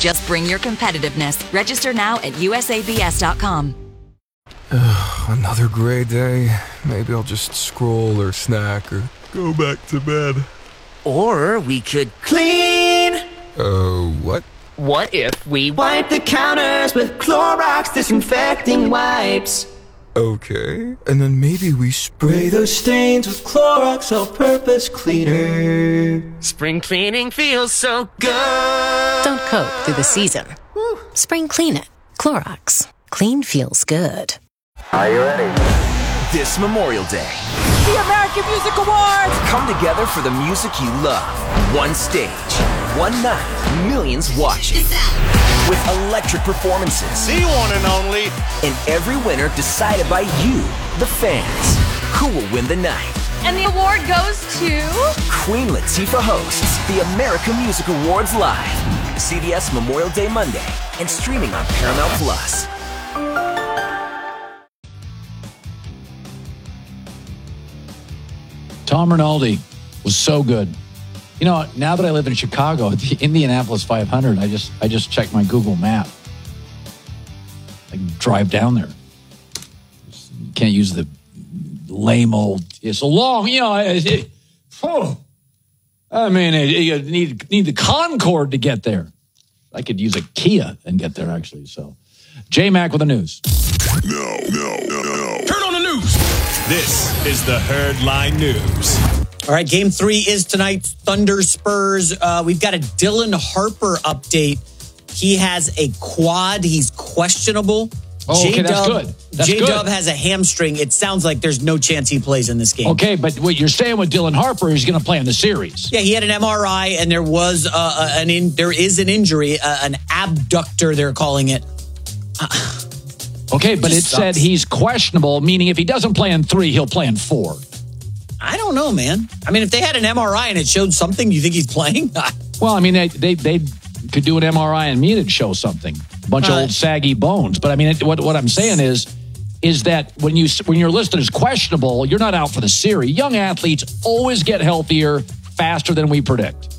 Just bring your competitiveness. Register now at usabs.com. Another gray day. Maybe I'll just scroll or snack or go back to bed. Or we could clean. What? What if we wipe the counters with Clorox disinfecting wipes? Okay. And then maybe we spray those stains with Clorox all-purpose cleaner. Spring cleaning feels so good. Don't coat through the season. Spring clean it. Clorox. Clean feels good. Are you ready? This Memorial Day, the American Music Awards come together for the music you love. One stage, one night, millions watching. With electric performances. The one and only. And every winner decided by you, the fans. Who will win the night? And the award goes to... Queen Latifah hosts the American Music Awards live. CBS Memorial Day Monday and streaming on Paramount Plus. Tom Rinaldi was so good. You know, now that I live in Chicago, the Indianapolis 500, I just check my Google map. I can drive down there. You can't use the lame old, it's a long, you know, you need the Concorde to get there. I could use a Kia and get there, actually. So, J-Mac with the news. No. Turn on the news. This is the Herdline News. All right, Game 3 is tonight. Thunder Spurs. We've got a Dylan Harper update. He has a quad. He's questionable. Oh, okay, that's good. J-Dub has a hamstring. It sounds like there's no chance he plays in this game. Okay, but what you're saying with Dylan Harper is going to play in the series. Yeah, he had an MRI, and there was there is an injury, an abductor, they're calling it. Okay, but it said he's questionable, meaning if he doesn't play in 3, he'll play in 4. I don't know, man. I mean, if they had an MRI and it showed something, you think he's playing? Well, I mean, they could do an MRI and me and it'd show something. A bunch of old saggy bones. But I mean, what I'm saying is that when you're listed as questionable, you're not out for the series. Young athletes always get healthier faster than we predict.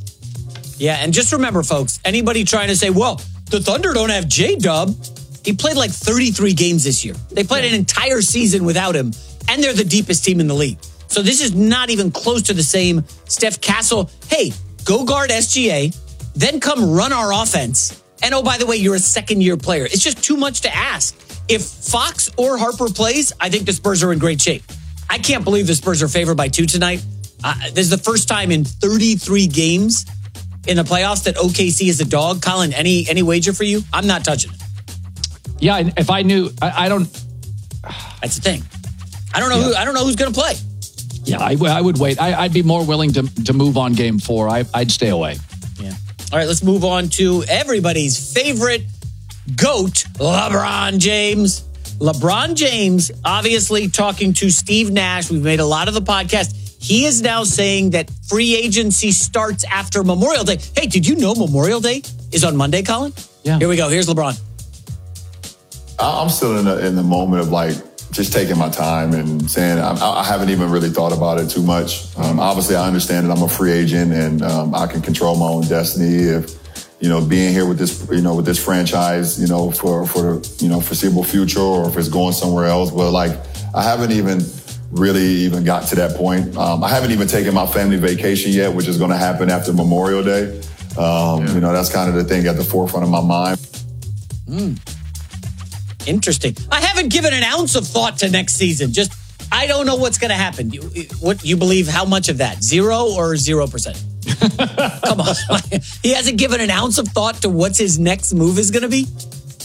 Yeah, and just remember, folks, anybody trying to say, well, the Thunder don't have J-Dub. He played like 33 games this year. They played an entire season without him, and they're the deepest team in the league. So this is not even close to the same. Steph Castle, hey, go guard SGA, then come run our offense. And oh, by the way, you're a second-year player. It's just too much to ask. If Fox or Harper plays, I think the Spurs are in great shape. I can't believe the Spurs are favored by 2 tonight. This is the first time in 33 games in the playoffs that OKC is a dog. Colin, any wager for you? I'm not touching it. Yeah, if I knew, I don't. That's the thing. I don't know. I don't know who's going to play. Yeah, I would wait. I'd be more willing to move on Game 4. I'd stay away. Yeah. All right, let's move on to everybody's favorite GOAT, LeBron James. LeBron James, obviously talking to Steve Nash. We've made a lot of the podcast. He is now saying that free agency starts after Memorial Day. Hey, did you know Memorial Day is on Monday, Colin? Yeah. Here we go. Here's LeBron. I'm still in the moment of like just taking my time and saying I haven't even really thought about it too much. Obviously, I understand that I'm a free agent and I can control my own destiny. If being here with this franchise, for the foreseeable future, or if it's going somewhere else. But like, I haven't even really got to that point. I haven't even taken my family vacation yet, which is going to happen after Memorial Day. That's kind of the thing at the forefront of my mind. Interesting. I haven't given an ounce of thought to next season. Just, I don't know what's going to happen. You believe how much of that? 0 or 0%? Come on. He hasn't given an ounce of thought to what's his next move is going to be.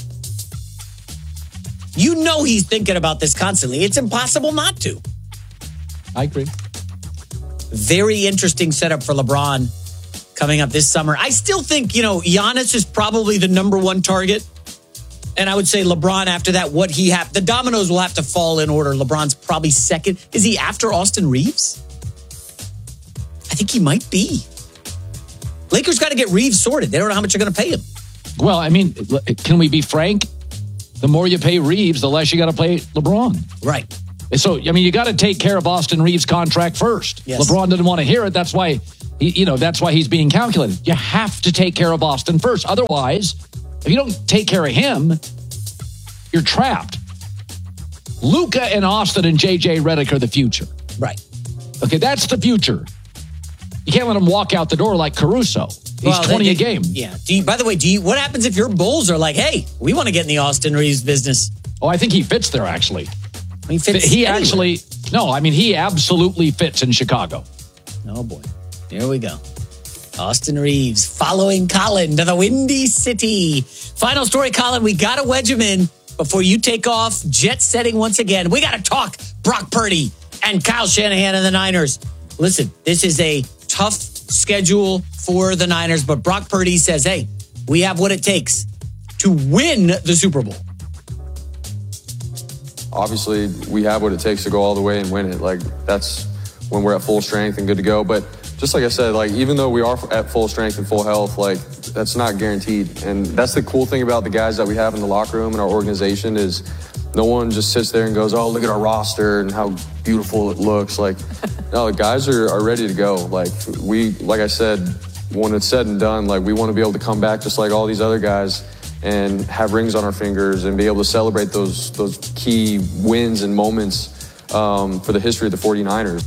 You know he's thinking about this constantly. It's impossible not to. I agree. Very interesting setup for LeBron coming up this summer. I still think, Giannis is probably the number 1 target. And I would say LeBron after that, the dominoes will have to fall in order. LeBron's probably second. Is he after Austin Reeves? I think he might be. Lakers got to get Reeves sorted. They don't know how much they're going to pay him. Well, I mean, can we be frank? The more you pay Reeves, the less you got to pay LeBron. Right. So, I mean, you got to take care of Austin Reeves' contract first. Yes. LeBron didn't want to hear it. That's why, that's why he's being calculated. You have to take care of Austin first. Otherwise, if you don't take care of him, you're trapped. Luka and Austin and JJ Redick are the future. Right. Okay, that's the future. You can't let him walk out the door like Caruso. He's 20 a game. Yeah. By the way, what happens if your Bulls are like, hey, we want to get in the Austin Reeves business? Oh, I think he fits there, actually. He fits he anywhere. he absolutely fits in Chicago. Oh, boy. Here we go. Austin Reeves following Colin to the Windy City. Final story, Colin. We got to wedge him in before you take off, jet setting once again. We got to talk Brock Purdy and Kyle Shanahan and the Niners. Listen, this is a tough schedule for the Niners, but Brock Purdy says, hey, we have what it takes to win the Super Bowl. Obviously, we have what it takes to go all the way and win it. Like, that's when we're at full strength and good to go. But just like I said, like, even though we are at full strength and full health, like, that's not guaranteed. And that's the cool thing about the guys that we have in the locker room and our organization is no one just sits there and goes, oh, look at our roster and how beautiful it looks. Like, no, the guys are ready to go. Like I said, when it's said and done, like, we want to be able to come back just like all these other guys and have rings on our fingers and be able to celebrate those key wins and moments for the history of the 49ers.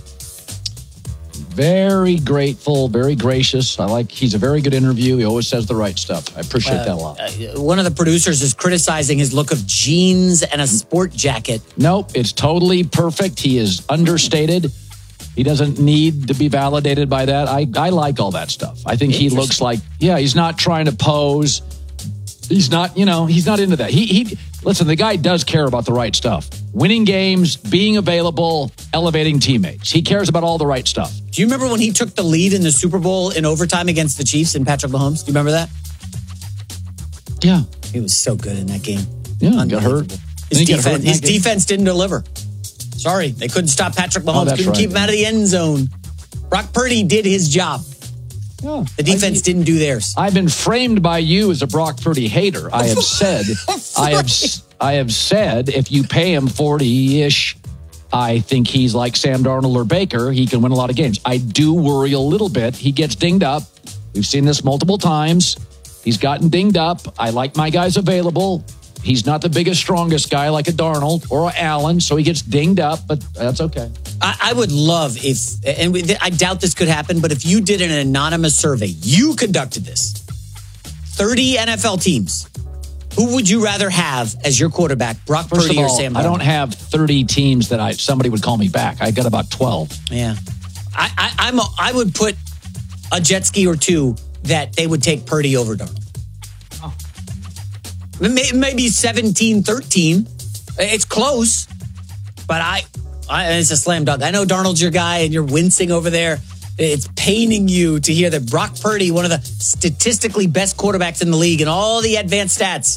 Very grateful, very gracious. He's a very good interview. He always says the right stuff. I appreciate that a lot. One of the producers is criticizing his look of jeans and a sport jacket. Nope, it's totally perfect. He is understated. He doesn't need to be validated by that. I like all that stuff. I think he looks like, he's not trying to pose. He's not into that. Listen, the guy does care about the right stuff. Winning games, being available, elevating teammates. He cares about all the right stuff. Do you remember when he took the lead in the Super Bowl in overtime against the Chiefs and Patrick Mahomes? Do you remember that? Yeah. He was so good in that game. Yeah, got hurt. His defense didn't deliver. Sorry, they couldn't stop Patrick Mahomes. Couldn't keep him out of the end zone. Brock Purdy did his job. Yeah, the defense didn't do theirs. I've been framed by you as a Brock Purdy hater. I have said, I have said, if you pay him 40-ish, I think he's like Sam Darnold or Baker. He can win a lot of games. I do worry a little bit. He gets dinged up. We've seen this multiple times. He's gotten dinged up. I like my guys available. He's not the biggest, strongest guy like a Darnold or a Allen, so he gets dinged up, but that's okay. I would love and I doubt this could happen, but if you did an anonymous survey, you conducted this, 30 NFL teams, who would you rather have as your quarterback, Brock Purdy or Sam Darnold? I don't have 30 teams that somebody would call me back. I got about 12. Yeah. I would put a jet ski or two that they would take Purdy over Darnold. Oh. Maybe 17-13. It's close, but it's a slam dunk. I know Darnold's your guy and you're wincing over there. It's paining you to hear that Brock Purdy, one of the statistically best quarterbacks in the league and all the advanced stats.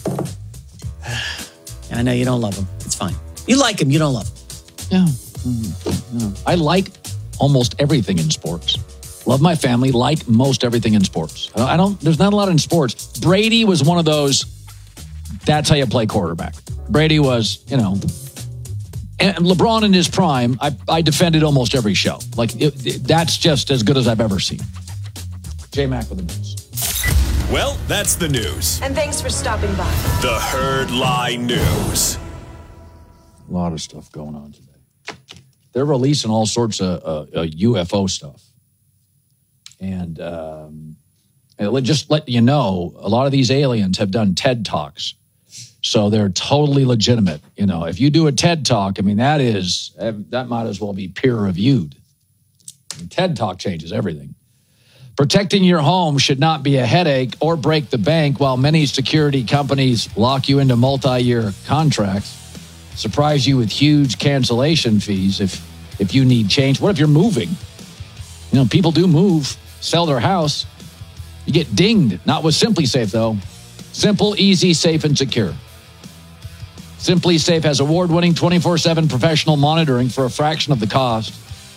I know you don't love him. It's fine. You like him. You don't love him. Yeah. I like almost everything in sports. Love my family. Like most everything in sports. There's not a lot in sports. Brady was one of those. That's how you play quarterback. Brady was, and LeBron in his prime, I defended almost every show. That's just as good as I've ever seen. J-Mac with the news. Well, that's the news. And thanks for stopping by. The Herd Lie News. A lot of stuff going on today. They're releasing all sorts of UFO stuff. And just let you know, a lot of these aliens have done TED Talks. So they're totally legitimate. If you do a TED Talk, that might as well be peer reviewed. TED Talk changes everything. Protecting your home should not be a headache or break the bank while many security companies lock you into multi-year contracts, surprise you with huge cancellation fees if you need change. What if you're moving? People do move, sell their house. You get dinged. Not with Simply Safe, though. Simple, easy, safe, and secure. Simply Safe has award-winning 24/7 professional monitoring for a fraction of the cost.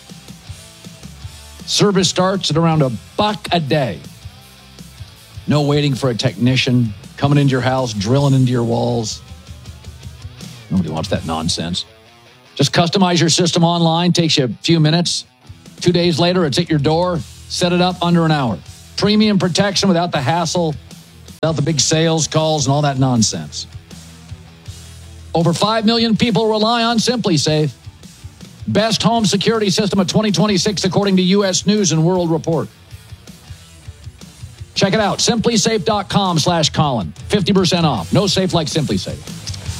Service starts at around $1 a day. No waiting for a technician coming into your house, drilling into your walls. Nobody wants that nonsense. Just customize your system online. Takes you a few minutes. 2 days later, it's at your door. Set it up under an hour. Premium protection without the hassle, without the big sales calls and all that nonsense. Over 5 million people rely on SimpliSafe. Best home security system of 2026, according to U.S. News and World Report. Check it out. SimpliSafe.com/Colin. 50% off. No safe like SimpliSafe.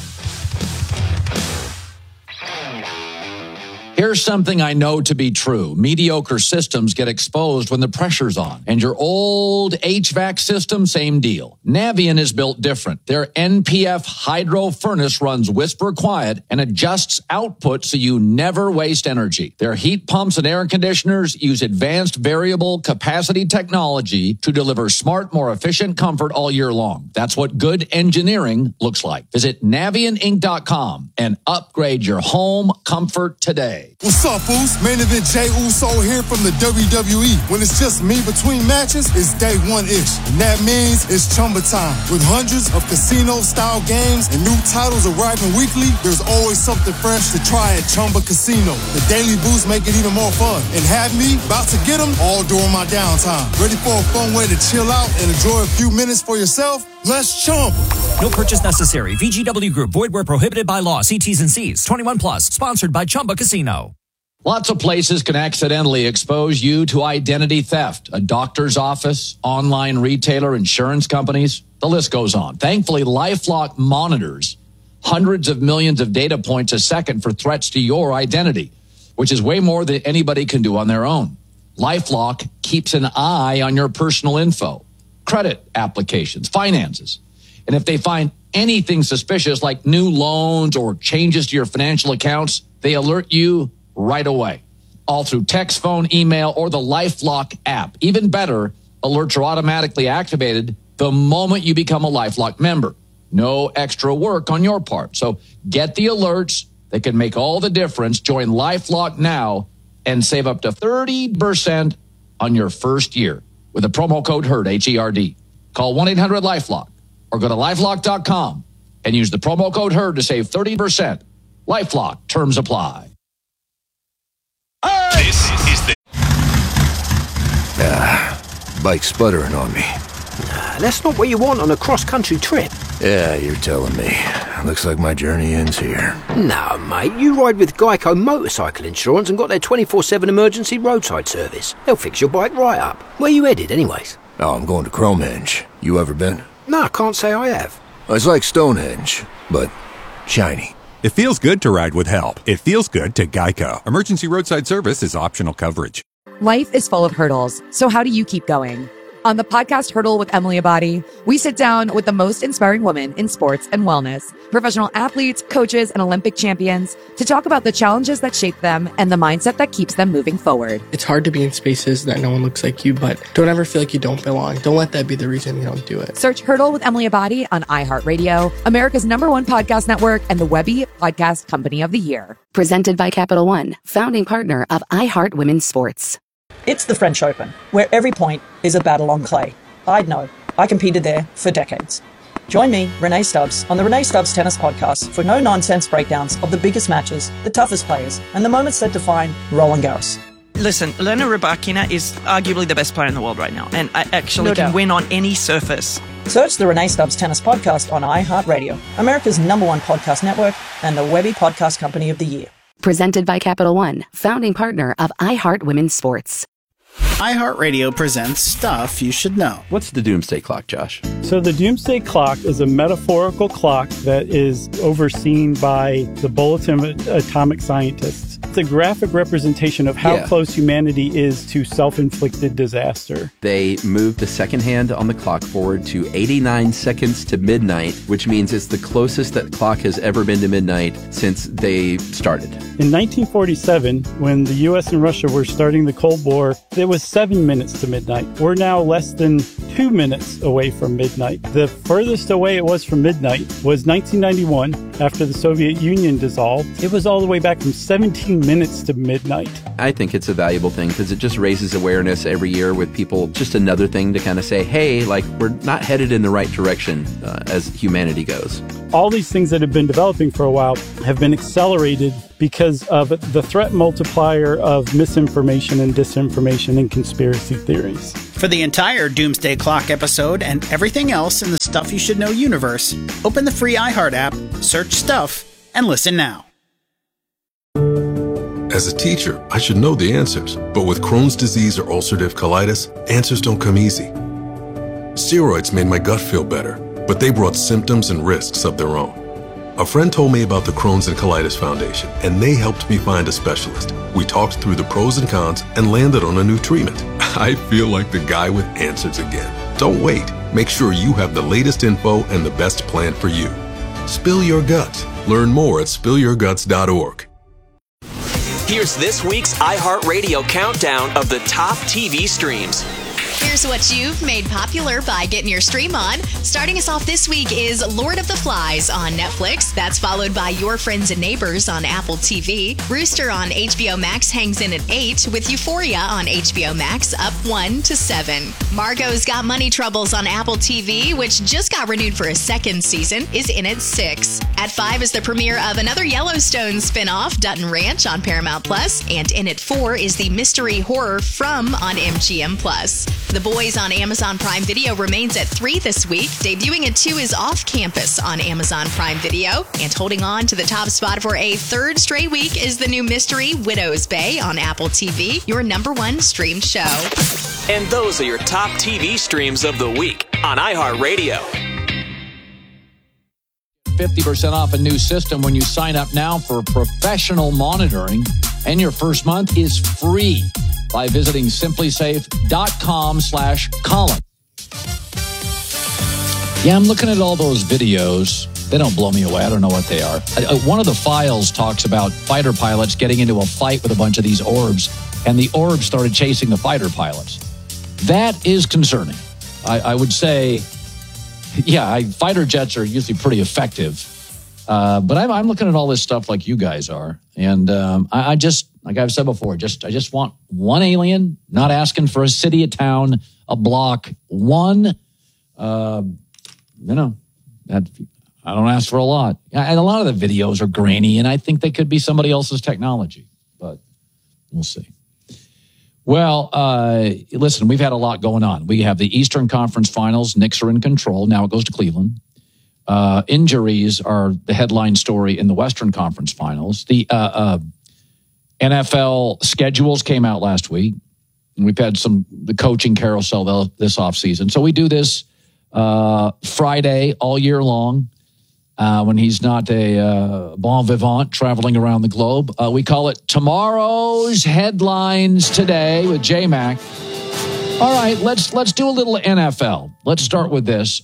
Here's something I know to be true. Mediocre systems get exposed when the pressure's on. And your old HVAC system, same deal. Navien is built different. Their NPF hydro furnace runs whisper quiet and adjusts output so you never waste energy. Their heat pumps and air conditioners use advanced variable capacity technology to deliver smart, more efficient comfort all year long. That's what good engineering looks like. Visit NavientInc.com and upgrade your home comfort today. What's up, Foos? Main event Jey Uso here from the WWE. When it's just me between matches, it's day one-ish. And that means it's Chumba time. With hundreds of casino-style games and new titles arriving weekly, there's always something fresh to try at Chumba Casino. The daily boosts make it even more fun. And have me about to get them all during my downtime. Ready for a fun way to chill out and enjoy a few minutes for yourself? Let's Chumba. No purchase necessary. VGW Group. Void where prohibited by law. See T's and C's. 21 plus. Sponsored by Chumba Casino. Lots of places can accidentally expose you to identity theft. A doctor's office, online retailer, insurance companies. The list goes on. Thankfully, LifeLock monitors hundreds of millions of data points a second for threats to your identity, which is way more than anybody can do on their own. LifeLock keeps an eye on your personal info, credit applications, finances. And if they find anything suspicious like new loans or changes to your financial accounts, they alert you right away. All through text, phone, email, or the LifeLock app. Even better, alerts are automatically activated the moment you become a LifeLock member. No extra work on your part. So get the alerts that can make all the difference. Join LifeLock now and save up to 30% on your first year with the promo code HERD, H-E-R-D. Call 1-800-LifeLock or go to LifeLock.com and use the promo code HERD to save 30%. LifeLock. Terms apply. This is the... Bike sputtering on me. That's not what you want on a cross-country trip. Yeah, you're telling me. Looks like my journey ends here. No, mate, you ride with Geico Motorcycle Insurance and got their 24/7 emergency roadside service. They'll fix your bike right up. Where you headed, anyways? Oh, I'm going to Cromenge. You ever been? No, I can't say I have. It's like Stonehenge, but shiny. It feels good to ride with help. It feels good to Geico. Emergency roadside service is optional coverage. Life is full of hurdles, so how do you keep going? On the podcast Hurdle with Emily Abadi, we sit down with the most inspiring women in sports and wellness, professional athletes, coaches, and Olympic champions to talk about the challenges that shape them and the mindset that keeps them moving forward. It's hard to be in spaces that no one looks like you, but don't ever feel like you don't belong. Don't let that be the reason you don't do it. Search Hurdle with Emily Abadi on iHeartRadio, America's #1 podcast network, and the Webby Podcast Company of the Year. Presented by Capital One, founding partner of iHeart Women's Sports. It's the French Open, where every point is a battle on clay. I'd know. I competed there for decades. Join me, Renee Stubbs, on the Renee Stubbs Tennis Podcast for no-nonsense breakdowns of the biggest matches, the toughest players, and the moments that define Roland Garros. Listen, Elena Rybakina is arguably the best player in the world right now, and I actually can win on any surface. Search the Renee Stubbs Tennis Podcast on iHeartRadio, America's #1 podcast network, and the Webby Podcast Company of the Year. Presented by Capital One, founding partner of iHeart Women's Sports. iHeartRadio presents Stuff You Should Know. What's the Doomsday Clock, Josh? So the Doomsday Clock is a metaphorical clock that is overseen by the Bulletin of Atomic Scientists. It's a graphic representation of how close humanity is to self-inflicted disaster. They moved the second hand on the clock forward to 89 seconds to midnight, which means it's the closest that clock has ever been to midnight since they started. In 1947, when the U.S. and Russia were starting the Cold War, it was 7 minutes to midnight. We're now less than 2 minutes away from midnight. The furthest away it was from midnight was 1991, after the Soviet Union dissolved. It was all the way back from 17 minutes to midnight. I think it's a valuable thing because it just raises awareness every year with people. Just another thing to kind of say, hey, like, we're not headed in the right direction as humanity goes. All these things that have been developing for a while have been accelerated because of the threat multiplier of misinformation and disinformation and conspiracy theories. For the entire Doomsday Clock episode and everything else in the Stuff You Should Know universe, open the free iHeart app, search Stuff, and listen now. As a teacher, I should know the answers, but with Crohn's disease or ulcerative colitis, answers don't come easy. Steroids made my gut feel better, but they brought symptoms and risks of their own. A friend told me about the Crohn's and Colitis Foundation, and they helped me find a specialist. We talked through the pros and cons and landed on a new treatment. I feel like the guy with answers again. Don't wait. Make sure you have the latest info and the best plan for you. Spill your guts. Learn more at spillyourguts.org. Here's this week's iHeartRadio countdown of the top TV streams. Here's what you've made popular by getting your stream on. Starting us off this week is Lord of the Flies on Netflix. That's followed by Your Friends and Neighbors on Apple TV. Rooster on HBO Max hangs in at 8, with Euphoria on HBO Max up 1 to 7. Margot's Got Money Troubles on Apple TV, which just got renewed for a second season, is in at 6. At 5 is the premiere of another Yellowstone spinoff, Dutton Ranch on Paramount Plus, and in at 4 is the mystery horror From on MGM Plus. The Boys on Amazon Prime Video remains at 3 this week. Debuting at 2 is Off Campus on Amazon Prime Video. And holding on to the top spot for a third straight week is the new mystery Widow's Bay on Apple TV, your #1 streamed show. And those are your top TV streams of the week on iHeartRadio. 50% off a new system when you sign up now for professional monitoring, and your first month is free by visiting simplysafe.com/Colin. Yeah, I'm looking at all those videos. They don't blow me away. I don't know what they are. One of the files talks about fighter pilots getting into a fight with a bunch of these orbs, and the orbs started chasing the fighter pilots. That is concerning. I would say, yeah, fighter jets are usually pretty effective. But I'm looking at all this stuff like you guys are. And I just, like I've said before, I just want one alien, not asking for a city, a town, a block, one, I don't ask for a lot. And a lot of the videos are grainy, and I think they could be somebody else's technology, but we'll see. Well, listen, we've had a lot going on. We have the Eastern Conference Finals. Knicks are in control. Now it goes to Cleveland. Injuries are the headline story in the Western Conference Finals. The NFL schedules came out last week. And we've had the coaching carousel this offseason. So we do this Friday all year long when he's not a bon vivant traveling around the globe. We call it Tomorrow's Headlines Today with J-Mac. All right, let's do a little NFL. Let's start with this.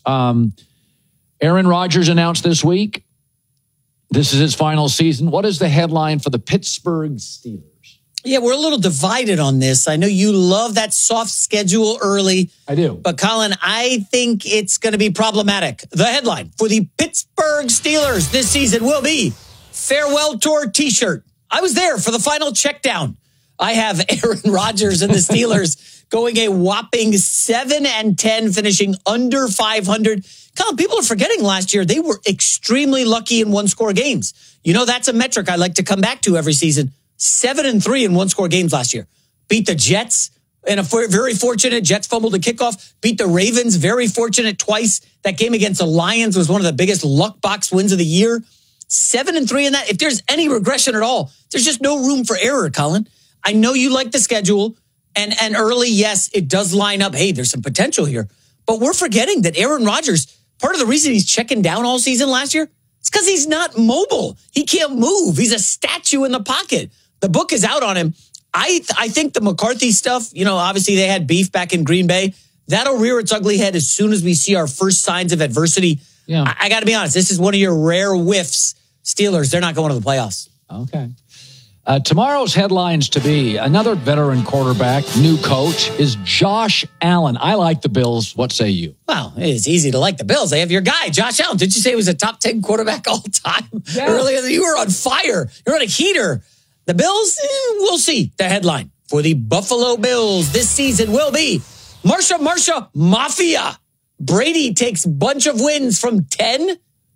Aaron Rodgers announced this week this is his final season. What is the headline for the Pittsburgh Steelers? Yeah, we're a little divided on this. I know you love that soft schedule early. I do. But Colin, I think it's going to be problematic. The headline for the Pittsburgh Steelers this season will be Farewell Tour t-shirt. I was there for the final check down. I have Aaron Rodgers and the Steelers going a whopping 7-10, finishing under 500. Colin, people are forgetting last year they were extremely lucky in one-score games. You know, that's a metric I like to come back to every season. 7-3 in one-score games last year. Beat the Jets, and a very fortunate Jets fumbled a kickoff. Beat the Ravens, very fortunate twice. That game against the Lions was one of the biggest luck box wins of the year. 7-3 in that. If there's any regression at all, there's just no room for error, Colin. I know you like the schedule, and early, yes, it does line up. Hey, there's some potential here. But we're forgetting that Aaron Rodgers, part of the reason he's checking down all season last year, it's because he's not mobile. He can't move. He's a statue in the pocket. The book is out on him. I think the McCarthy stuff, you know, obviously they had beef back in Green Bay. That'll rear its ugly head as soon as we see our first signs of adversity. Yeah. I got to be honest. This is one of your rare whiffs. Steelers, they're not going to the playoffs. Okay. Tomorrow's headlines to be another veteran quarterback, new coach, is Josh Allen. I like the Bills. What say you? Well, it's easy to like the Bills. They have your guy, Josh Allen. Did you say he was a top 10 quarterback all time? Yeah. Earlier, you were on fire. You're on a heater. The Bills, we'll see. The headline for the Buffalo Bills this season will be Marsha Mafia. Brady takes bunch of wins from 10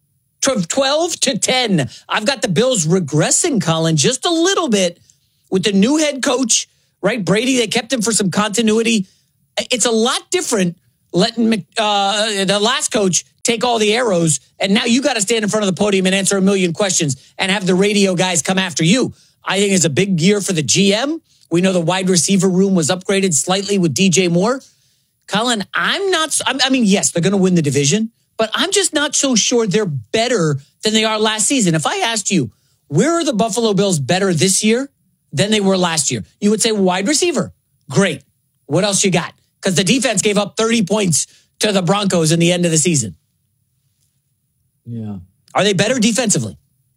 12-10. I've got the Bills regressing, Colin, just a little bit with the new head coach, right? Brady, they kept him for some continuity. It's a lot different letting the last coach take all the arrows, and now you got to stand in front of the podium and answer a million questions and have the radio guys come after you. I think it's a big year for the GM. We know the wide receiver room was upgraded slightly with DJ Moore. Colin, yes, they're going to win the division, but I'm just not so sure they're better than they are last season. If I asked you, where are the Buffalo Bills better this year than they were last year? You would say wide receiver. Great. What else you got? Because the defense gave up 30 points to the Broncos in the end of the season. Yeah. Are they better defensively?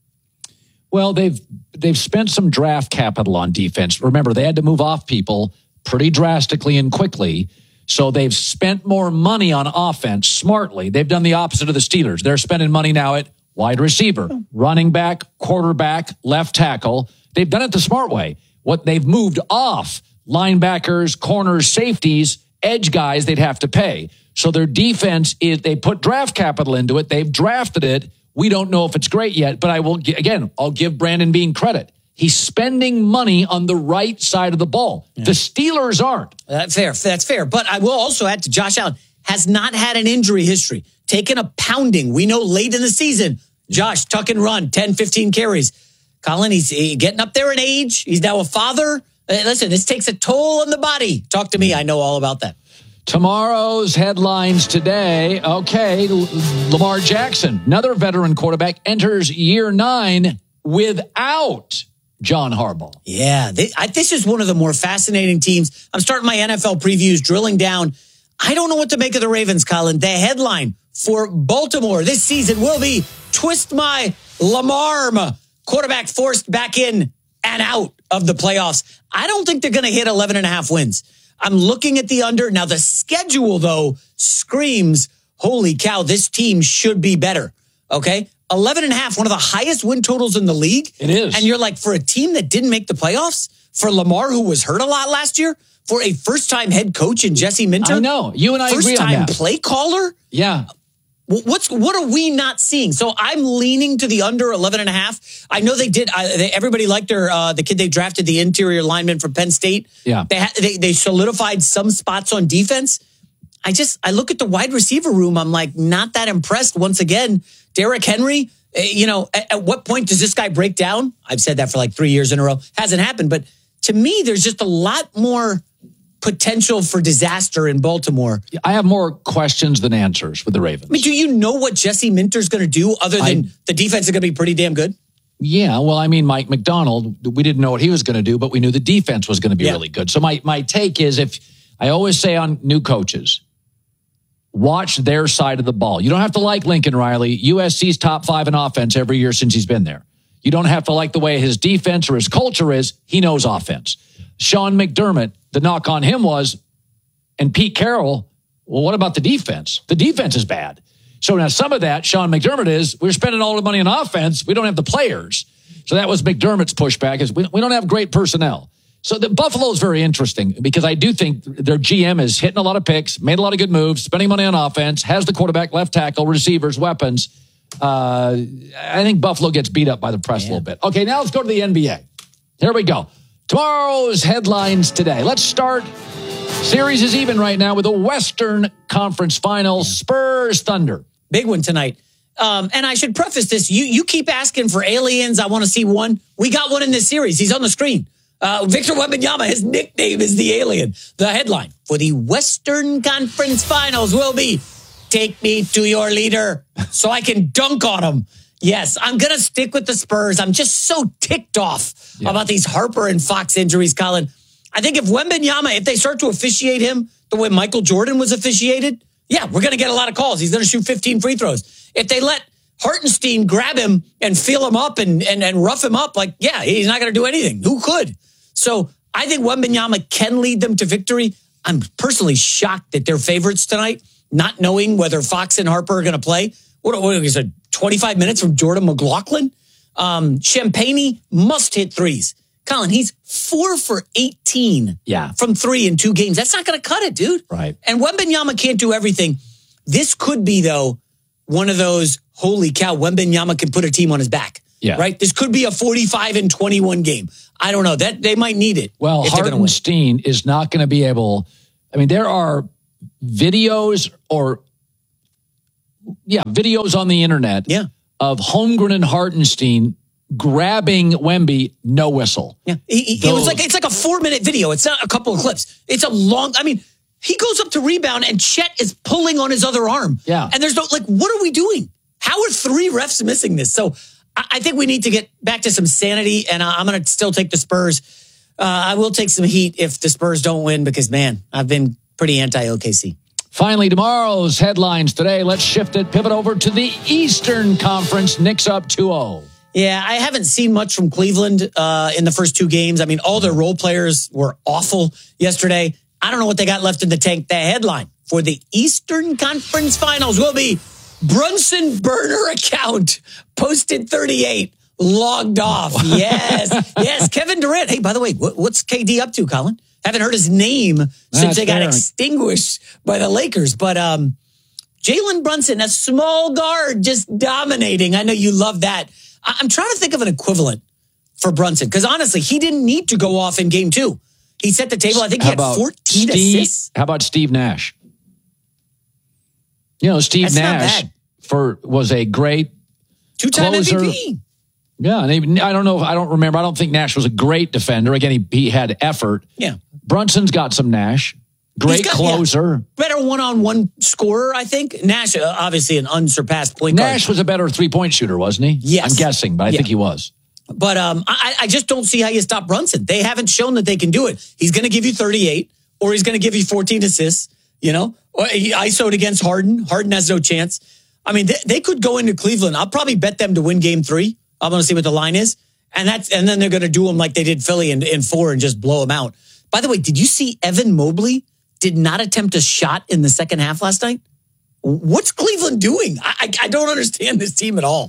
Well, they've spent some draft capital on defense. Remember, they had to move off people pretty drastically and quickly. So they've spent more money on offense smartly. They've done the opposite of the Steelers. They're spending money now at wide receiver, running back, quarterback, left tackle. They've done it the smart way. What they've moved off, linebackers, corners, safeties, edge guys they'd have to pay. So their defense is, they put draft capital into it. They've drafted it. We don't know if it's great yet, but I'll give Brandon Beane credit. He's spending money on the right side of the ball. Yeah. The Steelers aren't. That's fair. But I will also add to Josh Allen, has not had an injury history, taken a pounding. We know late in the season, Josh, tuck and run, 10, 15 carries. Colin, he's getting up there in age. He's now a father. Listen, this takes a toll on the body. Talk to me. I know all about that. Tomorrow's headlines today. Okay, Lamar Jackson, another veteran quarterback, enters year 9 without John Harbaugh. Yeah, this is one of the more fascinating teams. I'm starting my NFL previews, drilling down. I don't know what to make of the Ravens, Colin. The headline for Baltimore this season will be Twist My Lamarm. Quarterback forced back in and out of the playoffs. I don't think they're going to hit 11.5 wins. I'm looking at the under. Now, the schedule, though, screams, holy cow, this team should be better. Okay? 11.5, one of the highest win totals in the league. It is. And you're like, for a team that didn't make the playoffs, for Lamar, who was hurt a lot last year, for a first-time head coach in Jesse Minter. I know. You and I agree on that. First-time play caller? Yeah. What are we not seeing? So I'm leaning to the under 11.5. I know they did. Everybody liked the kid they drafted, the interior lineman from Penn State. Yeah, they solidified some spots on defense. I look at the wide receiver room. I'm like not that impressed. Once again, Derrick Henry. At what point does this guy break down? I've said that for like 3 years in a row. Hasn't happened. But to me, there's just a lot more potential for disaster in Baltimore. I have more questions than answers with the Ravens. I mean, do you know what Jesse Minter's going to do other than the defense is going to be pretty damn good? Yeah, well, I mean, Mike McDonald, we didn't know what he was going to do, but we knew the defense was going to be really good. So my take is, if I always say on new coaches, watch their side of the ball. You don't have to like Lincoln Riley. USC's top 5 in offense every year since he's been there. You don't have to like the way his defense or his culture is. He knows offense. Sean McDermott, the knock on him was, and Pete Carroll, well, what about the defense? The defense is bad. So now some of that, Sean McDermott is, we're spending all the money on offense. We don't have the players. So that was McDermott's pushback, is we don't have great personnel. So the Buffalo is very interesting because I do think their GM is hitting a lot of picks, made a lot of good moves, spending money on offense, has the quarterback, left tackle, receivers, weapons. I think Buffalo gets beat up by the press a little bit. Okay, now let's go to the NBA. Here we go. Tomorrow's headlines today. Let's start. Series is even right now with the Western Conference Finals. Spurs Thunder. Big one tonight. And I should preface this. You keep asking for aliens. I want to see one. We got one in this series. He's on the screen. Victor Wembanyama, his nickname is the alien. The headline for the Western Conference Finals will be, take me to your leader so I can dunk on him. Yes, I'm going to stick with the Spurs. I'm just so ticked off about these Harper and Fox injuries, Colin. I think if Wembanyama, if they start to officiate him the way Michael Jordan was officiated, we're going to get a lot of calls. He's going to shoot 15 free throws. If they let Hartenstein grab him and feel him up and rough him up, he's not going to do anything. Who could? So I think Wembanyama can lead them to victory. I'm personally shocked that they're favorites tonight, not knowing whether Fox and Harper are going to play. What is it, 25 minutes from Jordan McLaughlin? Champagny must hit threes. Colin, he's 4 for 18 from 3 in 2 games. That's not going to cut it, dude. Right. And Wembanyama can't do everything. This could be, though, one of those holy cow, Wembanyama can put a team on his back. Yeah. Right? This could be a 45-21 game. I don't know. That they might need it. Well, Hartenstein is not going to be able. I mean, there are videos on the internet of Holmgren and Hartenstein grabbing Wemby, no whistle. Yeah. It was like, it's like a 4-minute video. It's not a couple of clips. It's a long, I mean, he goes up to rebound and Chet is pulling on his other arm. Yeah. And there's no, like, what are we doing? How are 3 refs missing this? So I think we need to get back to some sanity, and I'm going to still take the Spurs. I will take some heat if the Spurs don't win because, man, I've been pretty anti-OKC. Finally, tomorrow's headlines today. Let's shift it, pivot over to the Eastern Conference. Knicks up 2-0. Yeah, I haven't seen much from Cleveland in the first 2 games. I mean, all their role players were awful yesterday. I don't know what they got left in the tank. The headline for the Eastern Conference Finals will be Brunson burner account posted 38, logged off. Yes, yes. Kevin Durant. Hey, by the way, what's KD up to, Colin? Haven't heard his name since they got extinguished by the Lakers. But Jalen Brunson, a small guard, just dominating. I know you love that. I'm trying to think of an equivalent for Brunson because honestly, he didn't need to go off in game 2. He set the table. I think he had 14 assists. How about Steve Nash? You know, Steve Nash was a great 2-time closer. MVP. Yeah, and I don't know. I don't remember. I don't think Nash was a great defender. Again, he had effort. Yeah. Brunson's got some Nash. Great closer. Better one-on-one scorer, I think. Nash, obviously an unsurpassed point guard. Nash was a better three-point shooter, wasn't he? Yes. I'm guessing, but I think he was. But I just don't see how you stop Brunson. They haven't shown that they can do it. He's going to give you 38, or he's going to give you 14 assists, you know? Or he ISO'd against Harden. Harden has no chance. I mean, they could go into Cleveland. I'll probably bet them to win game 3. I'm going to see what the line is. And then they're going to do them like they did Philly in 4 and just blow them out. By the way, did you see Evan Mobley did not attempt a shot in the second half last night? What's Cleveland doing? I don't understand this team at all.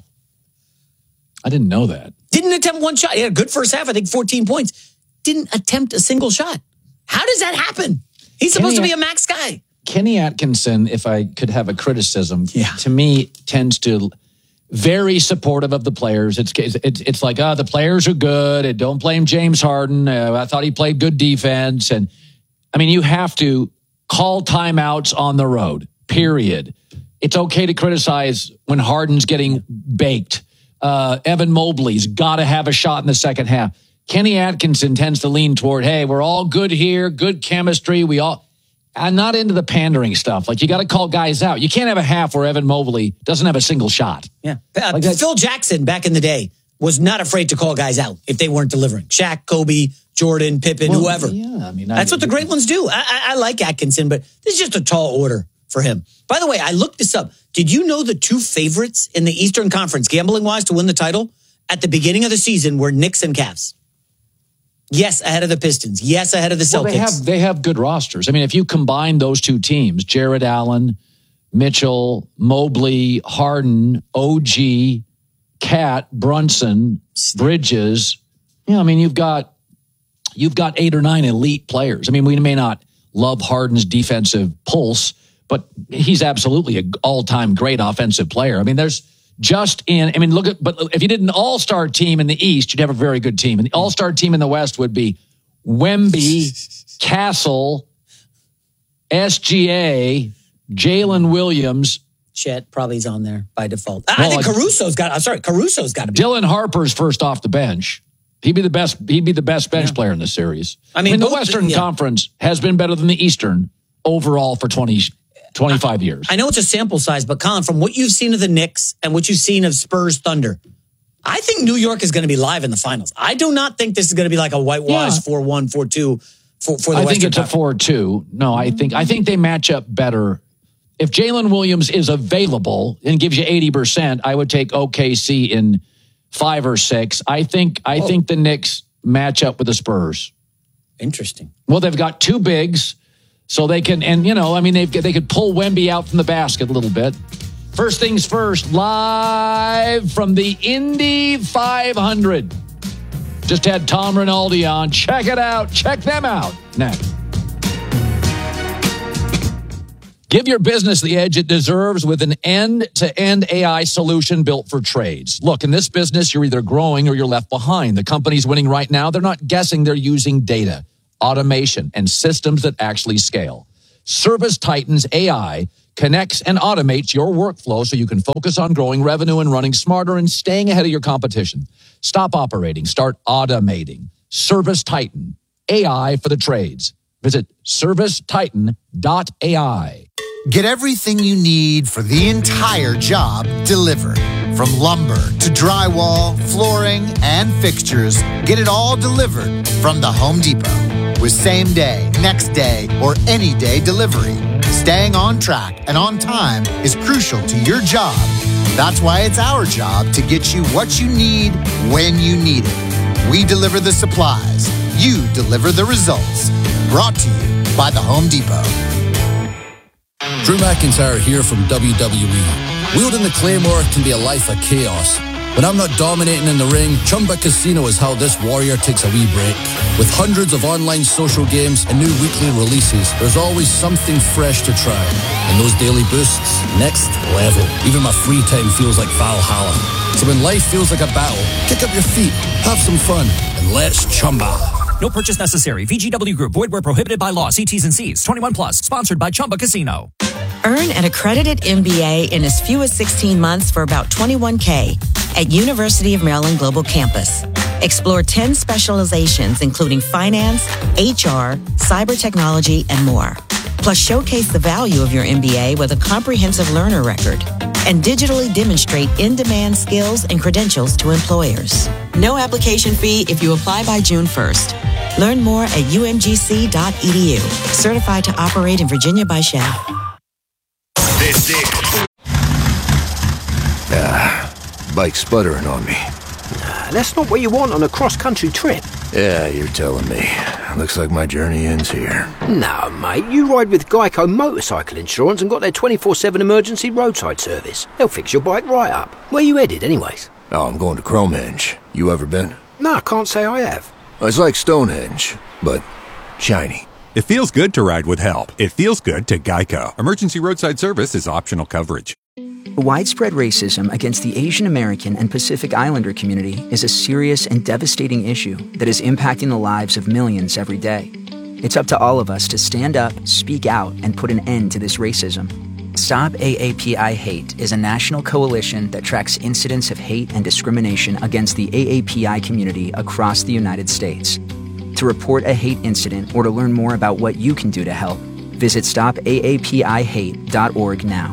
I didn't know that. Didn't attempt one shot. He had a good first half, I think 14 points. Didn't attempt a single shot. How does that happen? He's supposed to be a max guy. Kenny Atkinson, if I could have a criticism, to me tends to very supportive of the players. It's like, the players are good. And don't blame James Harden. I thought he played good defense. And I mean, you have to call timeouts on the road, period. It's okay to criticize when Harden's getting baked. Evan Mobley's got to have a shot in the second half. Kenny Atkinson tends to lean toward, hey, we're all good here, good chemistry. I'm not into the pandering stuff. Like, you got to call guys out. You can't have a half where Evan Mobley doesn't have a single shot. Yeah. Phil Jackson back in the day was not afraid to call guys out if they weren't delivering. Shaq, Kobe, Jordan, Pippen, whoever. Yeah, I mean, that's what the great ones do. I like Atkinson, but this is just a tall order for him. By the way, I looked this up. Did you know the 2 favorites in the Eastern Conference, gambling-wise, to win the title at the beginning of the season were Knicks and Cavs? Yes, ahead of the Pistons. Yes, ahead of the Celtics. Well, they have good rosters. I mean, if you combine those 2 teams, Jared Allen, Mitchell, Mobley, Harden, OG, Cat, Brunson, Bridges, I mean, you've got 8 or 9 elite players. I mean, we may not love Harden's defensive pulse, but he's absolutely an all-time great offensive player. I mean, but if you did an all-star team in the East, you'd have a very good team. And the all-star team in the West would be Wemby, Castle, SGA, Jalen Williams. Chet probably is on there by default. I think Caruso's got to be. Dylan Harper's first off the bench. He'd be the best bench player in the series. I mean the Western Conference has been better than the Eastern overall for 25 years. I know it's a sample size, but Colin, from what you've seen of the Knicks and what you've seen of Spurs Thunder, I think New York is going to be live in the finals. I do not think this is going to be like a whitewash 4-1, 4-2 for the Western I think it's Conference. a 4-2. No, I think they match up better. If Jalen Williams is available and gives you 80%, I would take OKC in 5 or 6. I think the Knicks match up with the Spurs. Interesting. Well, they've got 2 bigs. So they can, and they could pull Wemby out from the basket a little bit. First things first, live from the Indy 500. Just had Tom Rinaldi on. Check it out. Check them out next. Give your business the edge it deserves with an end-to-end AI solution built for trades. Look, in this business, you're either growing or you're left behind. The companies winning right now, they're not guessing, they're using data, automation, and systems that actually scale. ServiceTitan's AI connects and automates your workflow so you can focus on growing revenue and running smarter and staying ahead of your competition. Stop operating. Start automating. ServiceTitan, AI for the trades. Visit servicetitan.ai. Get everything you need for the entire job delivered. From lumber to drywall, flooring, and fixtures, get it all delivered from the Home Depot. With same day, next day, or any day delivery. Staying on track and on time is crucial to your job. That's why it's our job to get you what you need when you need it. We deliver the supplies. You deliver the results. Brought to you by the Home Depot. Drew McIntyre here from WWE. Wielding the Claymore can be a life of chaos. When I'm not dominating in the ring, Chumba Casino is how this warrior takes a wee break. With hundreds of online social games and new weekly releases, there's always something fresh to try. And those daily boosts, next level. Even my free time feels like Valhalla. So when life feels like a battle, kick up your feet, have some fun, and let's Chumba. No purchase necessary. VGW Group. Void where prohibited by law. See T's and C's. 21 plus. Sponsored by Chumba Casino. Earn an accredited MBA in as few as 16 months for about $21K at University of Maryland Global Campus. Explore 10 specializations, including finance, HR, cyber technology, and more. Plus, showcase the value of your MBA with a comprehensive learner record and digitally demonstrate in-demand skills and credentials to employers. No application fee if you apply by June 1st. Learn more at umgc.edu. Certified to operate in Virginia by SHAP. This is... Bike's sputtering on me. That's not what you want on a cross-country trip. Yeah, you're telling me. Looks like my journey ends here. No, mate, you ride with Geico Motorcycle Insurance and got their 24/7 emergency roadside service. They'll fix your bike right up. Where you headed, anyways? Oh, I'm going to Cromenge. You ever been? No, I can't say I have. It's like Stonehenge, but shiny. It feels good to ride with help. It feels good to Geico. Emergency roadside service is optional coverage. Widespread racism against the Asian American and Pacific Islander community is a serious and devastating issue that is impacting the lives of millions every day. It's up to all of us to stand up, speak out, and put an end to this racism. Stop AAPI Hate is a national coalition that tracks incidents of hate and discrimination against the AAPI community across the United States. To report a hate incident or to learn more about what you can do to help, visit stopaapihate.org now.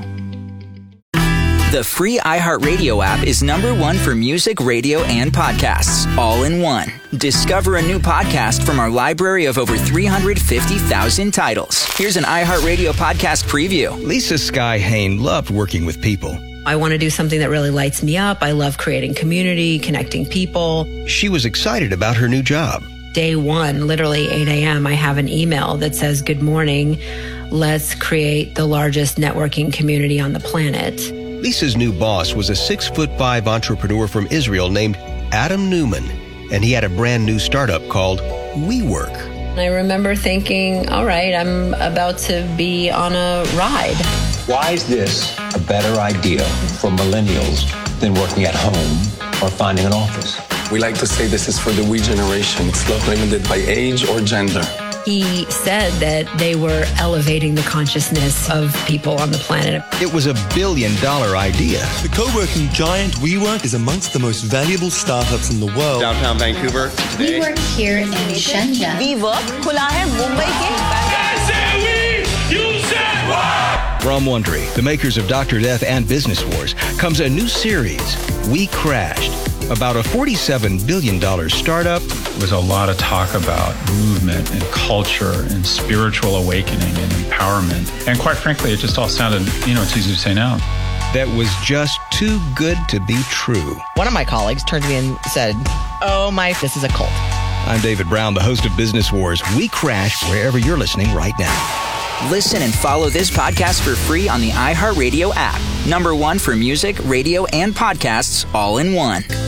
The free iHeartRadio app is #1 for music, radio, and podcasts, all in one. Discover a new podcast from our library of over 350,000 titles. Here's an iHeartRadio podcast preview. Lisa Sky Hain loved working with people. I want to do something that really lights me up. I love creating community, connecting people. She was excited about her new job. Day one, literally 8 a.m., I have an email that says, "Good morning. Let's create the largest networking community on the planet." Lisa's new boss was a 6'5" entrepreneur from Israel named Adam Newman, and he had a brand new startup called WeWork. I remember thinking, all right, I'm about to be on a ride. Why is this a better idea for millennials than working at home or finding an office? We like to say this is for the we generation. It's not limited by age or gender. He said that they were elevating the consciousness of people on the planet. It was $1 billion idea. The co-working giant WeWork is amongst the most valuable startups in the world. Downtown Vancouver. We work here in Shenzhen. WeWork खुला है मुंबई के. From Wondery, the makers of Dr. Death and Business Wars, comes a new series, We Crashed, about a $47 billion startup. There was a lot of talk about movement and culture and spiritual awakening and empowerment. And quite frankly, it just all sounded, it's easy to say now. That was just too good to be true. One of my colleagues turned to me and said, this is a cult. I'm David Brown, the host of Business Wars. We Crash wherever you're listening right now. Listen and follow this podcast for free on the iHeartRadio app. #1 for music, radio, and podcasts, all in one.